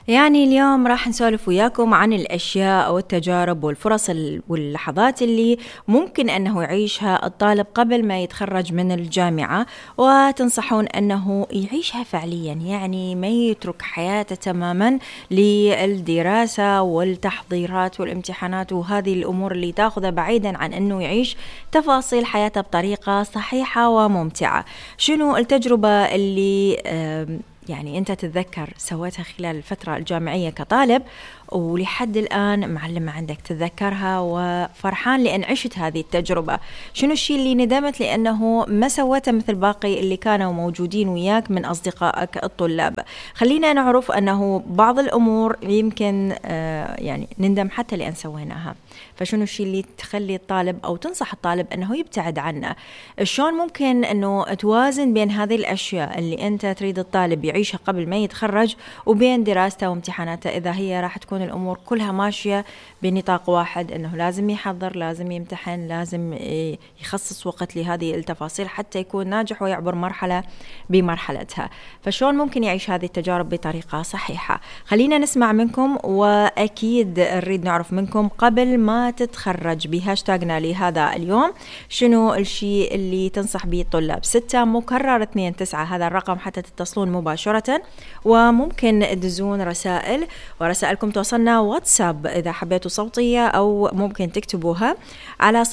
يعني اليوم راح نسولف وياكم عن الأشياء والتجارب والفرص واللحظات اللي ممكن أنه يعيشها الطالب قبل ما يتخرج من الجامعة، وتنصحون أنه يعيشها فعليا، يعني ما يترك حياته تماما للدراسة والتحضيرات والامتحانات وهذه الأمور اللي تأخذه بعيدا عن أنه يعيش تفاصيل حياته بطريقة صحيحة وممتعة. شنو التجربة اللي يعني أنت تتذكر سويتها خلال الفترة الجامعية كطالب ولحد الآن معلمة عندك تتذكرها وفرحان لأن عشت هذه التجربة؟ شنو الشيء اللي ندمت لأنه ما سويته مثل باقي اللي كانوا موجودين وياك من أصدقائك الطلاب؟ خلينا نعرف أنه بعض الأمور يمكن يعني نندم حتى لأن سويناها، فشنو الشيء اللي تخلي الطالب أو تنصح الطالب أنه يبتعد عنه؟ شلون ممكن أنه توازن بين هذه الأشياء اللي أنت تريد الطالب يعيشها قبل ما يتخرج وبين دراسته وامتحاناته، إذا هي راح تكون الأمور كلها ماشية بنطاق واحد، أنه لازم يحضر، لازم يمتحن، لازم يخصص وقت لهذه التفاصيل حتى يكون ناجح ويعبر مرحلة بمرحلتها؟ فشلون ممكن يعيش هذه التجارب بطريقة صحيحة؟ خلينا نسمع منكم، وأكيد نريد نعرف منكم قبل ما تتخرج بهاشتاغنا لهذا اليوم شنو الشيء اللي تنصح به الطلاب. 6-2-9 هذا الرقم حتى تتصلون مباشرة، وممكن تدزون رسائل ورسائلكم توصلنا واتساب إذا حبيتوا صوتية، أو ممكن تكتبوها على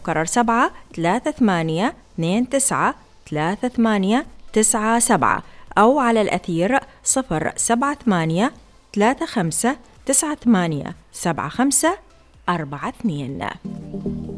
0-38-29-38-97 أو على الأثير 078-35-98-75-42.